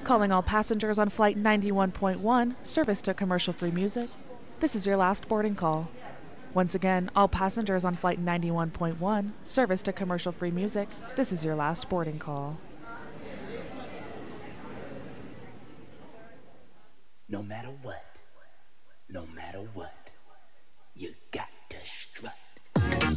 Calling all passengers on Flight 91.1, service to commercial-free music. This is your last boarding call. Once again, all passengers on Flight 91.1, service to commercial-free music. This is your last boarding call. No matter what, you got to strut.